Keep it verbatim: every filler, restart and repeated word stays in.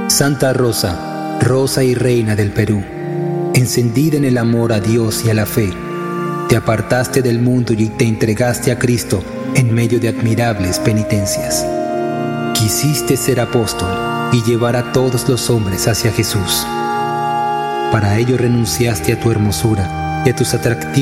Santa Rosa, Rosa y Reina del Perú, encendida en el amor a Dios y a la fe, te apartaste del mundo y te entregaste a Cristo en medio de admirables penitencias. Quisiste ser apóstol y llevar a todos los hombres hacia Jesús. Para ello renunciaste a tu hermosura y a tus atractivos